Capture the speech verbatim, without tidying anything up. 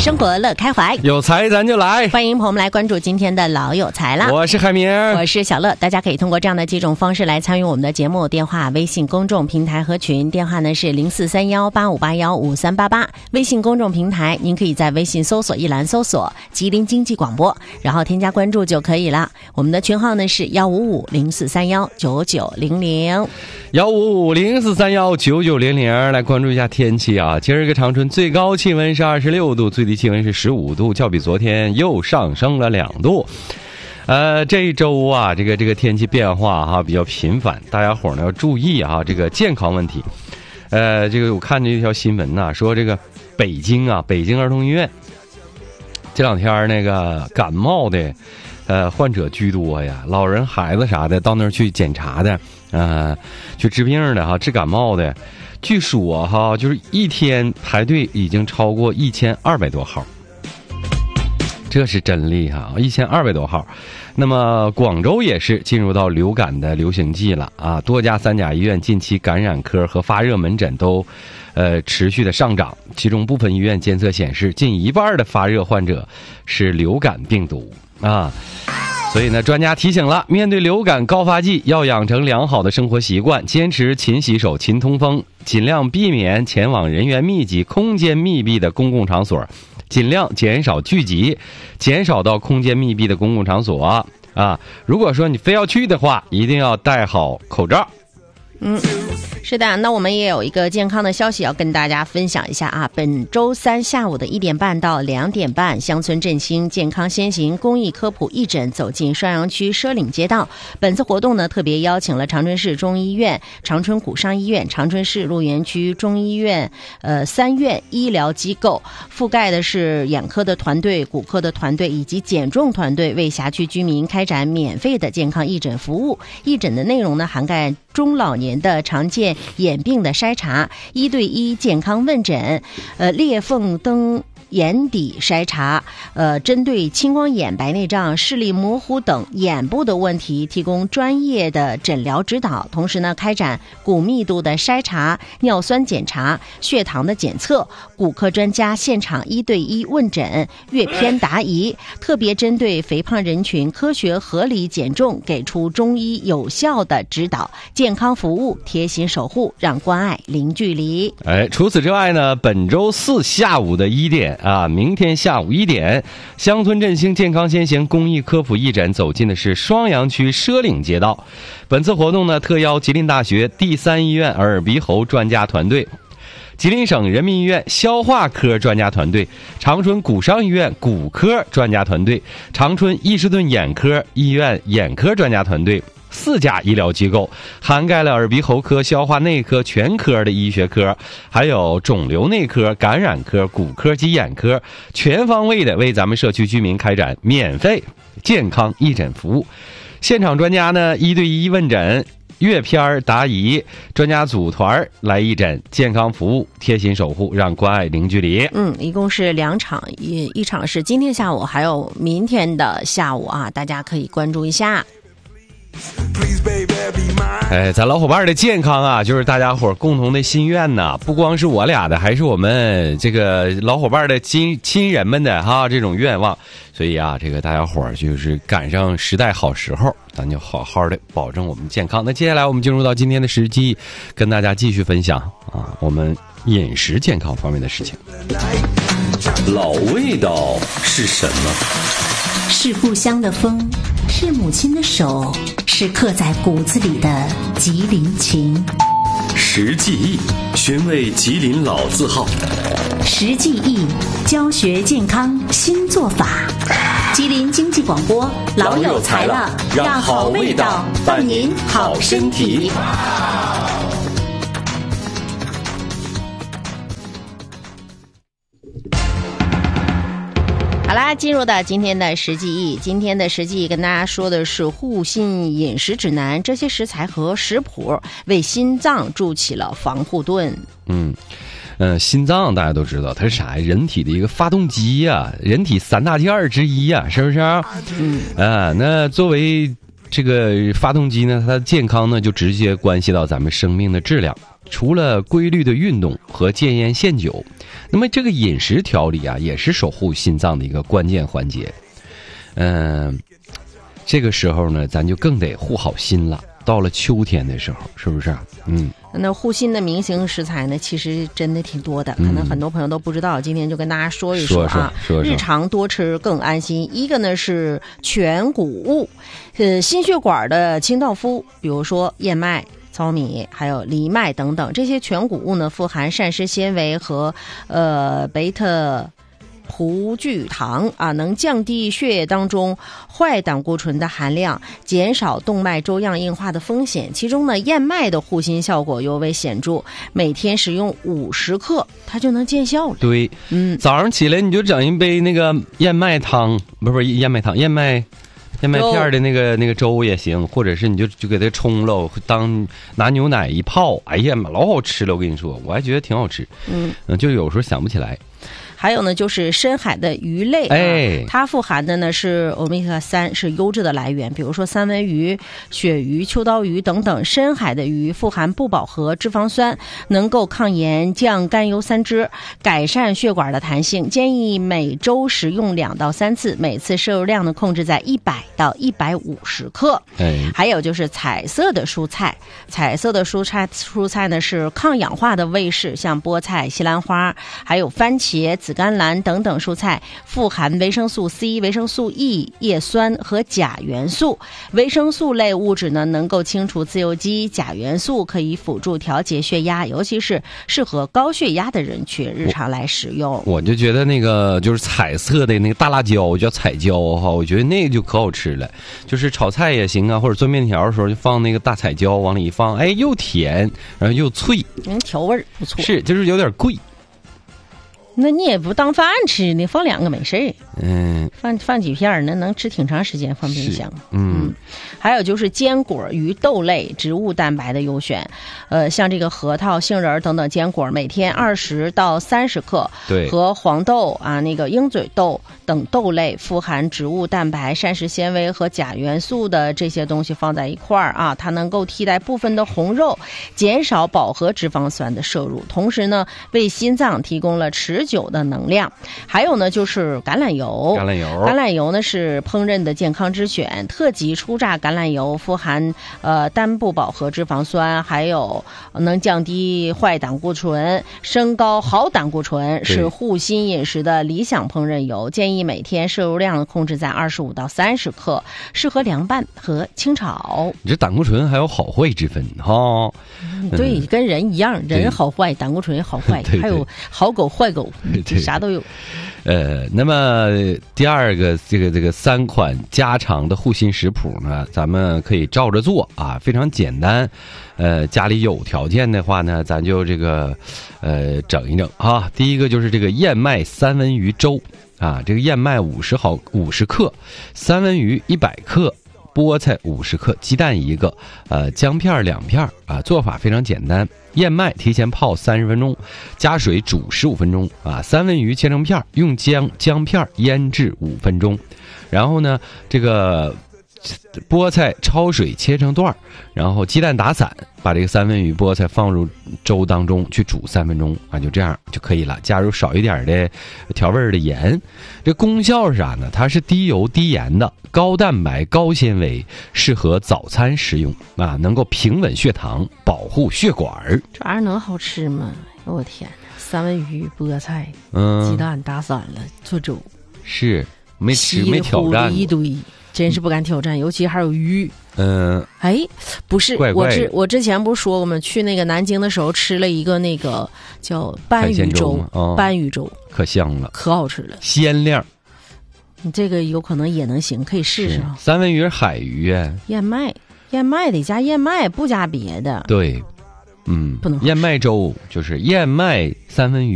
生活乐开怀， 有才咱就来。 欢迎朋友们来关注今天的老有才啦。 我是海明， 我是小乐。大家可以通过这样的几种方式来参与我们的节目：电话、微信公众平台和群。电话呢是零四三幺八五八幺五三八八，微信公众平台您可以在微信搜索一栏搜索吉林经济广播，然后添加关注就可以了。我们的群号呢是幺五五零四三幺九九零零幺五五零四三幺九九零零。来关注一下天气啊，今儿个长春最高气温是二十六度，最低气温是十五度，较比昨天又上升了两度。呃，这一周啊，这个这个天气变化哈、啊、比较频繁，大家伙呢要注意啊，这个健康问题。呃，这个我看见一条新闻呐、啊，说这个北京啊，北京儿童医院这两天那个感冒的呃患者居多呀，老人孩子啥的到那儿去检查的，呃，去治病的哈，治感冒的，据说哈，就是一天排队已经超过一千二百多号。这是真厉害啊！一千二百多号。那么广州也是进入到流感的流行季了啊！多家三甲医院近期感染科和发热门诊都，呃，持续的上涨。其中部分医院监测显示，近一半的发热患者是流感病毒啊。所以呢，专家提醒了，面对流感高发季，要养成良好的生活习惯，坚持勤洗手、勤通风，尽量避免前往人员密集、空间密闭的公共场所。尽量减少聚集，减少到空间密闭的公共场所啊！如果说你非要去的话，一定要戴好口罩。 嗯，是的，那我们也有一个健康的消息要跟大家分享一下啊。本周三下午的一点半到两点半，乡村振兴健康先行公益科普义诊走进双阳区奢岭街道。本次活动呢，特别邀请了长春市中医院、长春古商医院、长春市鹿园区中医院呃三院医疗机构，覆盖的是眼科的团队、骨科的团队以及减重团队，为辖区居民开展免费的健康义诊服务。义诊的内容呢，涵盖中老年的常见眼病的筛查，一对一健康问诊，呃，裂缝灯眼底筛查，呃，针对青光眼、白内障、视力模糊等眼部的问题提供专业的诊疗指导，同时呢，开展骨密度的筛查、尿酸检查、血糖的检测，骨科专家现场一对一问诊、阅片答疑，特别针对肥胖人群科学合理减重，给出中医有效的指导，健康服务贴心守护，让关爱零距离。 哎，除此之外呢，本周四下午的一点啊，明天下午一点，乡村振兴健康先行公益科普义诊走进的是双阳区奢岭街道。本次活动呢，特邀吉林大学第三医院耳鼻喉专家团队、吉林省人民医院消化科专家团队、长春古商医院骨科专家团队、长春伊士顿眼科医院眼科专家团队四家医疗机构，涵盖了耳鼻喉科、消化内科全科的医学科，还有肿瘤内科、感染科、骨科及眼科，全方位的为咱们社区居民开展免费健康义诊服务。现场专家呢，一对一问诊、阅片答疑，专家组团来义诊，健康服务贴心守护，让关爱零距离。 嗯，一共是两场，一一场是今天下午，还有明天的下午啊，大家可以关注一下。 哎，咱老伙伴的健康啊，就是大家伙共同的心愿呐，不光是我俩的，还是我们这个老伙伴的亲亲人们的哈这种愿望。所以啊，这个大家伙就是赶上时代好时候，咱就好好的保证我们健康。那接下来我们进入到今天的时机，跟大家继续分享啊我们饮食健康方面的事情。 老味道是什么？ 是故乡的风，是母亲的手，是刻在骨子里的吉林情。 食记忆，寻味吉林老字号。 食记忆，教学健康新做法。吉林经济广播，老有才了，让好味道伴您好身体。 好啦，进入到今天的食记忆。今天的食记忆跟大家说的是护心饮食指南，这些食材和食谱为心脏筑起了防护盾。 嗯，呃，心脏大家都知道它是啥呀？人体的一个发动机呀、啊，人体三大件儿之一呀、啊，是不是？嗯啊，那作为这个发动机呢，它的健康呢就直接关系到咱们生命的质量除了规律的运动和戒烟限酒，那么这个饮食调理啊，也是守护心脏的一个关键环节。嗯、呃，这个时候呢，咱就更得护好心了。到了秋天的时候，是不是？嗯， 那护心的明星食材呢，其实真的挺多的，可能很多朋友都不知道。嗯、今天就跟大家说一说啊， 说说说说日常多吃更安心。一个呢是全谷物，呃，心血管的清道夫，比如说燕麦、糙米还有藜麦等等，这些全谷物呢富含膳食纤维和呃贝塔葡聚糖啊，能降低血液当中坏胆固醇的含量，减少动脉粥样硬化的风险。其中呢，燕麦的护心效果尤为显著，每天食用五十克，它就能见效了。 对， 嗯， 早上起来你就整一杯那个燕麦汤，不是不是燕麦汤，燕麦。燕麦片的那个那个粥也行，或者是你就就给它冲了，当拿牛奶一泡，哎呀妈，老好吃了！我跟你说，我还觉得挺好吃。嗯，就有时候想不起来。 还有呢，就是深海的鱼类， 哎， 它富含的呢是欧米伽三，是优质的来源。比如说三文鱼、鳕鱼、秋刀鱼等等，深海的鱼富含不饱和脂肪酸，能够抗炎、降甘油三酯，改善血管的弹性。建议每周食用两到三次，每次摄入量呢控制在一百到一百五十克。 哎， 还有就是彩色的蔬菜，彩色的蔬菜蔬菜呢是抗氧化的卫士，像菠菜、西兰花，还有番茄、紫甘蓝等等蔬菜富含维生素 C、维生素 E、叶酸和钾元素。维生素类物质呢能够清除自由基，钾元素可以辅助调节血压，尤其是适合高血压的人群日常来使用。 我, 我就觉得那个就是彩色的那个大辣椒叫彩椒哈，我觉得那个就可好吃了，就是炒菜也行啊，或者做面条的时候就放那个大彩椒往里一放，哎，又甜然后又脆， 能调味儿不错。 是，就是有点贵。 那你也不当饭吃，你放两个没事儿。 嗯， 放放几片那能吃挺长时间，放冰箱。 嗯, 嗯，还有就是坚果与豆类植物蛋白的优选，呃，像这个核桃、杏仁等等坚果，每天二十到三十克。 对， 和黄豆啊、那个鹰嘴豆等豆类富含植物蛋白、膳食纤维和钾元素的这些东西放在一块儿啊，它能够替代部分的红肉，减少饱和脂肪酸的摄入，同时呢，为心脏提供了持久的能量。还有呢，就是橄榄油。 橄榄油， 橄榄油呢是烹饪的健康之选。特级初榨橄榄油富含呃单不饱和脂肪酸，还有能降低坏胆固醇，升高好胆固醇，是护心饮食的理想烹饪油。建议每天摄入量控制在二十五到三十克，适合凉拌和清炒。 你这胆固醇还有好坏之分哈、哦嗯？对，跟人一样，人好坏，胆固醇也好坏，还有好狗坏狗，啥都有。 呃，那么第二个这个这个三款家常的护心食谱呢，咱们可以照着做啊，非常简单。呃，家里有条件的话呢，咱就这个呃整一整啊。第一个就是这个燕麦三文鱼粥啊，这个燕麦五十毫五十克，三文鱼一百克。菠菜五十克，鸡蛋一个，呃，姜片两片啊。做法非常简单，燕麦提前泡三十分钟，加水煮十五分钟啊。三文鱼切成片，用姜姜片腌制五分钟，然后呢，这个菠菜焯水切成段，然后鸡蛋打散，把这个三文鱼、菠菜放入粥当中去煮三分钟啊，就这样就可以了。加入少一点的调味的盐。这功效是啥呢？它是低油低盐的，高蛋白高纤维，适合早餐食用啊，能够平稳血糖，保护血管。 这玩意儿能好吃吗？我天，三文鱼、菠菜、 嗯， 鸡蛋打散了做粥， 是没吃没挑战一堆。真是不敢挑战，尤其还有鱼。 嗯， 哎，不是， 怪怪我之我之前不是说我们去那个南京的时候吃了一个那个叫斑鱼粥， 哦、 斑鱼粥可香了， 可好吃了， 鲜亮。 你这个有可能也能行，可以试试啊。 三文鱼是海鱼啊， 燕麦，燕麦得加燕麦，不加别的。 对，嗯， 不能燕麦粥就是燕麦三文鱼。